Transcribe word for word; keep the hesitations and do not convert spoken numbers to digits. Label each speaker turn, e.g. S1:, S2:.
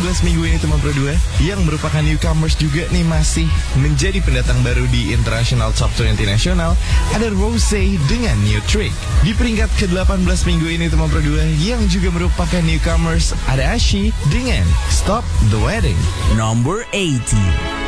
S1: belas minggu ini teman Pro dua, yang merupakan newcomers juga nih, masih menjadi pendatang baru di International Top dua puluh Nasional, ada Rosé dengan New Trick. Di peringkat ke delapan belas minggu ini teman Pro dua, yang juga merupakan newcomers, ada Ashi dengan Stop the Wedding.
S2: Number eighteen.